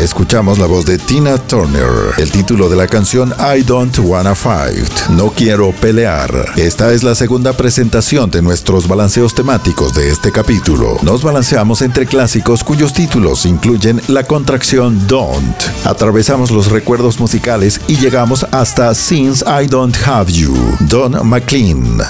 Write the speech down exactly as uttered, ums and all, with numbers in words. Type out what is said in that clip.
escuchamos la voz de Tina Turner. El título de la canción I Don't Wanna Fight, No Quiero Pelear. Esta es la segunda presentación de nuestros balanceos temáticos de este capítulo. Nos balanceamos entre clásicos cuyos títulos incluyen la contracción Don't. Atravesamos los recuerdos musicales y llegamos hasta Since I Don't Have You, Don McLean.